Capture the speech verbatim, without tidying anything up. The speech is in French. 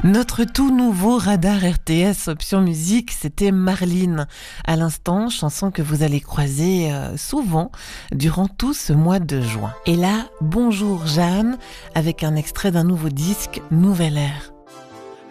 Notre tout nouveau radar R T S option musique, c'était Marline. À l'instant, chanson que vous allez croiser euh, souvent durant tout ce mois de juin. Et là, bonjour Jeanne, avec un extrait d'un nouveau disque, Nouvelle Ère.